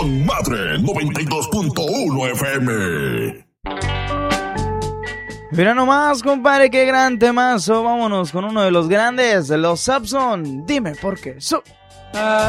con Madre 92.1 FM. Mira nomás, compadre, qué gran temazo. Vámonos con uno de los grandes, los Sapson. Dime por qué.